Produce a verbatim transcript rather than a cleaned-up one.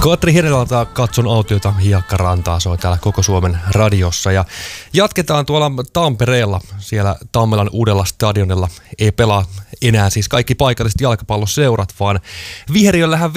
Katri Hirvelalta katson autiota hiekkarantaa, soi täällä Koko Suomen radiossa. Ja jatketaan tuolla Tampereella, siellä Tammelan uudella stadionilla ei pelaa enää siis kaikki paikalliset jalkapalloseurat, vaan Viheriöllähän